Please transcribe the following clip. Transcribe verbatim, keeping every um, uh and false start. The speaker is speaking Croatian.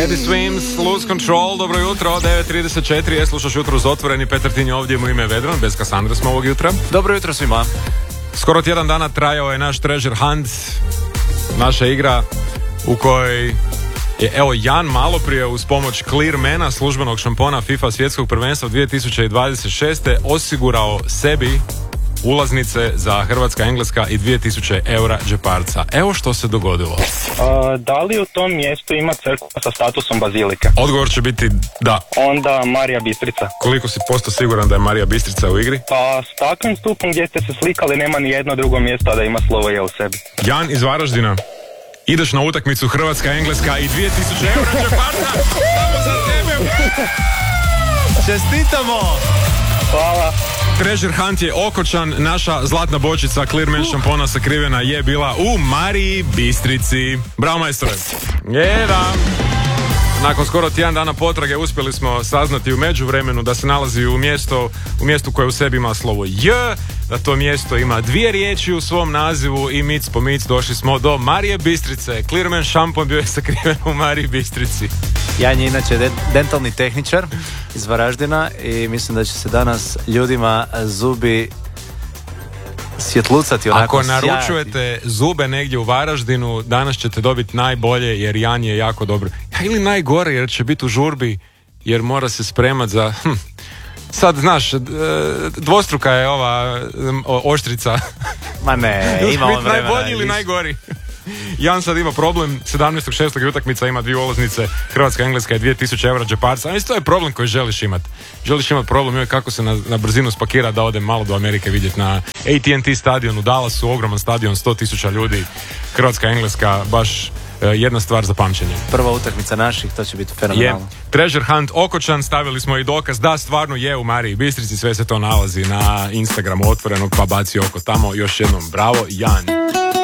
Teddy Swims, Lose Control, dobro jutro, devet trideset četiri, je slušaš jutro uz otvoreni, Petar Tin je ovdje, mu ime Vedran, bez Kasandra smo ovog jutra. Dobro jutro svima. Skoro tjedan dana trajao je naš Treasure Hunt, naša igra u kojoj je, evo, Jan malo prije uz pomoć Clearmana, službenog šampona FIFA svjetskog prvenstva dvije tisuće dvadeset šeste osigurao sebi ulaznice za Hrvatska, Engleska i dvije tisuće eura džeparca. Evo što se dogodilo. A, da li u tom mjestu ima crkva sa statusom bazilike? Odgovor će biti da. Onda Marija Bistrica. Koliko si posto siguran da je Marija Bistrica u igri? Pa s takvim stupom gdje ste se slikali nema ni jedno drugo mjesto da ima slovo je u sebi. Jan iz Varaždina, ideš na utakmicu Hrvatska, Engleska i dvije tisuće eura džeparca. Samo za tebe. Čestitamo! Hvala. Treasure Hunt je okočan, naša zlatna bočica Clearman šampona sakrivena je bila u Mariji Bistrici. Bravo, majstore. Je, da. Nakon skoro tjedan dana potrage uspjeli smo saznati u međuvremenu da se nalazi u mjesto, u mjestu koje u sebi ima slovo J, da to mjesto ima dvije riječi u svom nazivu i mic po mic došli smo do Marije Bistrice. Clearman šampon bio je sakriven u Mariji Bistrici. Jan je inače de- dentalni tehničar iz Varaždina i mislim da će se danas ljudima zubi svjetlucati onako. Ako naručujete sjajati zube negdje u Varaždinu, danas ćete dobiti najbolje jer Jan je jako dobro. Ja, ili najgore jer će biti u žurbi jer mora se spremat za... Hm, sad, znaš, dvostruka je ova oštrica. Ma ne, ima on vremena. Najbolji ili najgori? Jan sad ima problem, sedamnaestog šestog je utakmica, ima dvije ulaznice, Hrvatska, Engleska i dvije tisuće eura džeparca. A mislim, to je problem koji želiš imati. Želiš imati problem je kako se na, na brzinu spakira da ode malo do Amerike vidjeti na A T and T stadion u Dallasu, ogroman stadion, sto tisuća ljudi, Hrvatska, Engleska, baš uh, jedna stvar za pamćenje. Prva utakmica naših, to će biti fenomenalno. Je. Treasure Hunt okočan, stavili smo i dokaz da stvarno je u Mariji Bistrici, sve se to nalazi na Instagramu otvorenog, pa baci oko tamo. Još jednom bravo, Jan.